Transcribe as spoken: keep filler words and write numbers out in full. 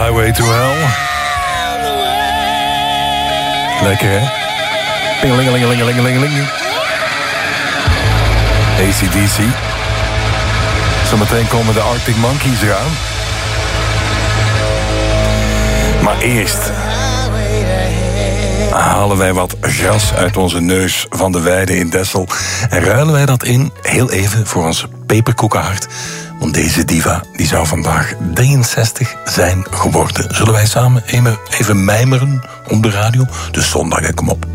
Highway to Hell. Lekker, hè? Pingelingelingelingelingeling. A C D C. Zometeen komen de Arctic Monkeys eraan. Maar eerst halen wij wat gras uit onze neus van de weide in Dessel en ruilen wij dat in, heel even, voor ons peperkoekenhart. Want deze diva die zou vandaag drieënzestig zijn geworden. Zullen wij samen even, even mijmeren op de radio? Dus zondag, hè, kom op.